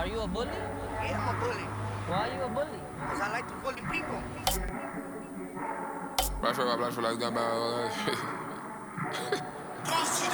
Are you a bully? Yeah, I'm a bully. Why are you a bully? Because I like to bully people. Black for like gun